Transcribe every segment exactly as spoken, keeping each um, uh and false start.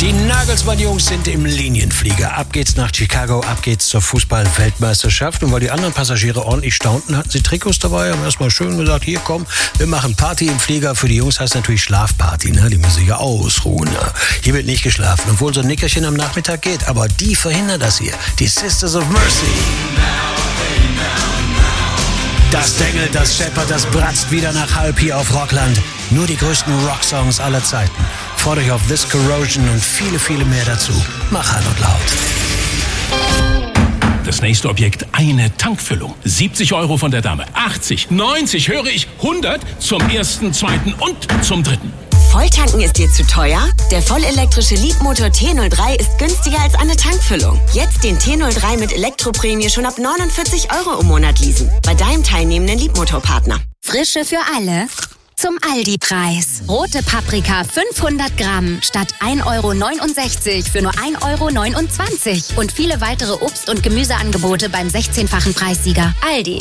Die Nagelsmann-Jungs sind im Linienflieger. Ab geht's nach Chicago, ab geht's zur Fußball-Weltmeisterschaft. Und weil die anderen Passagiere ordentlich staunten, hatten sie Trikots dabei, haben erstmal schön gesagt, hier komm, wir machen Party im Flieger. Für die Jungs heißt natürlich Schlafparty, ne? Die müssen sich ja ausruhen. Ne? Hier wird nicht geschlafen, obwohl so ein Nickerchen am Nachmittag geht. Aber die verhindern das hier. Die Sisters of Mercy. Das dengelt, das scheppert, das bratzt wieder nach halb hier auf Rockland. Nur die größten Rocksongs aller Zeiten. Freut euch auf This Corrosion und viele, viele mehr dazu. Mach an und laut. Das nächste Objekt, eine Tankfüllung. siebzig Euro von der Dame. achtzig, neunzig, höre ich, hundert zum ersten, zweiten und zum dritten. Volltanken ist dir zu teuer? Der vollelektrische Leapmotor T null drei ist günstiger als eine Tankfüllung. Jetzt den T null drei mit Elektroprämie schon ab neunundvierzig Euro im Monat leasen. Bei deinem teilnehmenden Leapmotor-Partner. Frische für alle zum Aldi-Preis. Rote Paprika fünfhundert Gramm statt ein Euro neunundsechzig für nur ein Euro neunundzwanzig. Und viele weitere Obst- und Gemüseangebote beim sechzehnfachen Preissieger. Aldi.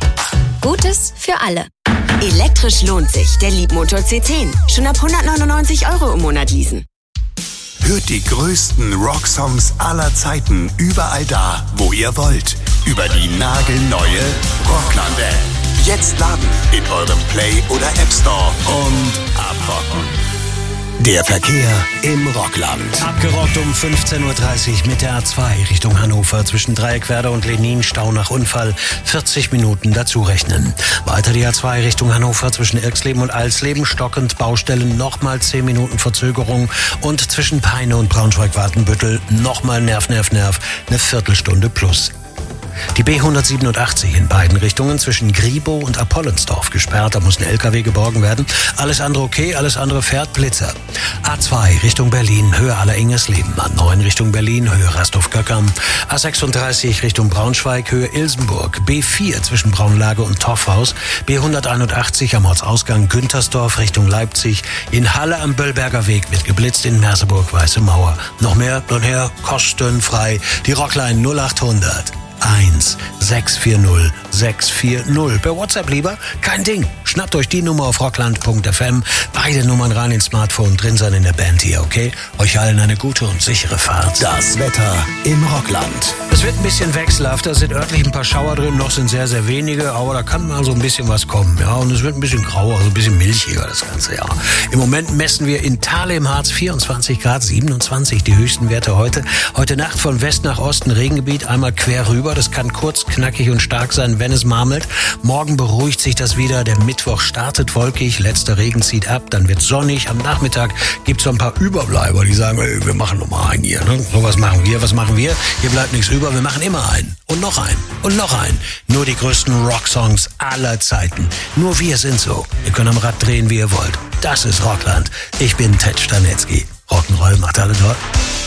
Gutes für alle. Elektrisch lohnt sich. Der Leapmotor C zehn. Schon ab hundertneunundneunzig Euro im Monat leasen. Hört die größten Rocksongs aller Zeiten überall da, wo ihr wollt. Über die nagelneue Rockland-App. Jetzt laden in eurem Play- oder App Store und abrocken. Der Verkehr im Rockland. Abgerockt um fünfzehn Uhr dreißig mit der A zwei Richtung Hannover zwischen Dreieckwerder und Lenin, Stau nach Unfall, vierzig Minuten dazu rechnen. Weiter die A zwei Richtung Hannover zwischen Irxleben und Alsleben, stockend Baustellen, nochmal zehn Minuten Verzögerung und zwischen Peine und Braunschweig-Wartenbüttel nochmal Nerv, Nerv, Nerv, eine Viertelstunde plus. Die B hundertsiebenundachtzig in beiden Richtungen zwischen Griebow und Apollensdorf gesperrt. Da muss ein L K W geborgen werden. Alles andere okay, alles andere fährt Blitzer. A zwei Richtung Berlin, Höhe Aller-Ingersleben. A neun Richtung Berlin, Höhe Rastow-Göckern. A sechsunddreißig Richtung Braunschweig, Höhe Ilsenburg. B vier zwischen Braunlage und Torfhaus. B hunderteinundachtzig am Ortsausgang Güntersdorf Richtung Leipzig. In Halle am Böllberger Weg wird geblitzt, in Merseburg Weiße Mauer. Noch mehr, nun her, kostenfrei. Die Rockline null achthundert. eins sechs vier null sechs vier null. Per WhatsApp lieber? Kein Ding. Schnappt euch die Nummer auf rockland punkt f m. Beide Nummern rein ins Smartphone, drin sein in der Band hier, okay? Euch allen eine gute und sichere Fahrt. Das Wetter im Rockland. Es wird ein bisschen wechselhafter, es sind örtlich ein paar Schauer drin, noch sind sehr, sehr wenige, aber da kann mal so ein bisschen was kommen, ja? Und es wird ein bisschen grauer, so ein bisschen milchiger das ganze Jahr. Im Moment messen wir in Thale im Harz vierundzwanzig Grad, siebenundzwanzig die höchsten Werte heute. Heute Nacht von West nach Osten Regengebiet, einmal quer rüber. Das kann kurz, knackig und stark sein, wenn es marmelt. Morgen beruhigt sich das wieder. Der Mittwoch startet wolkig, letzter Regen zieht ab, dann wird sonnig. Am Nachmittag gibt es so ein paar Überbleiber, die sagen, ey, wir machen noch mal einen hier. Ne? So was machen wir, was machen wir? Hier bleibt nichts über, wir machen immer einen. Und noch einen. Und noch einen. Nur die größten Rocksongs aller Zeiten. Nur wir sind so. Ihr könnt am Rad drehen, wie ihr wollt. Das ist Rockland. Ich bin Ted Stanetzky. Rock'n'Roll macht alle dort.